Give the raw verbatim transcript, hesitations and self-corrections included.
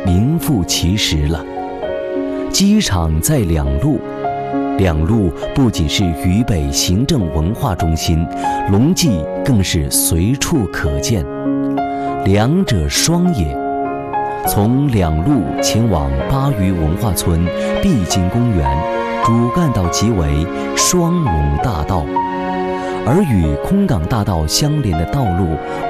名副其实了。机场在两路，两路不仅是渝北行政文化中心，龙记更是随处可见，两者双也。从两路前往巴渝文化村必经公园，主干道即为双龙大道，而与空港大道相连的道路